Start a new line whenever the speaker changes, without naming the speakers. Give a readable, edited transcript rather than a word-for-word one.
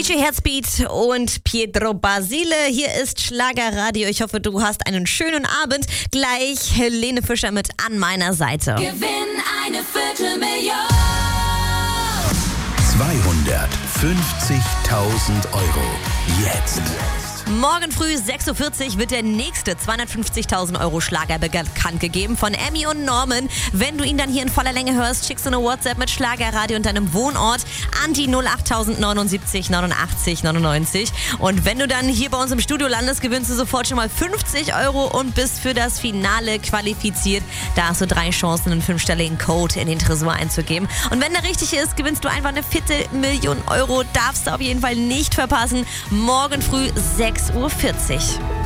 DJ Herzbeat und Pietro Basile. Hier ist Schlagerradio. Ich hoffe, du hast einen schönen Abend. Gleich Helene Fischer mit an meiner Seite.
Gewinn eine Viertelmillion.
250.000 Euro. Jetzt.
Morgen früh 6.40 Uhr wird der nächste 250.000 Euro Schlager bekannt gegeben von Emmy und Norman. Wenn du ihn dann hier in voller Länge hörst, schickst du eine WhatsApp mit Schlagerradio und deinem Wohnort an die 08079 89 99. Und wenn du dann hier bei uns im Studio landest, gewinnst du sofort schon mal 50 Euro und bist für das Finale qualifiziert. Da hast du 3 Chancen, einen 5-stelligen Code in den Tresor einzugeben. Und wenn der richtig ist, gewinnst du einfach eine Viertelmillion Euro. Darfst du auf jeden Fall nicht verpassen. Morgen früh 6.40 Uhr.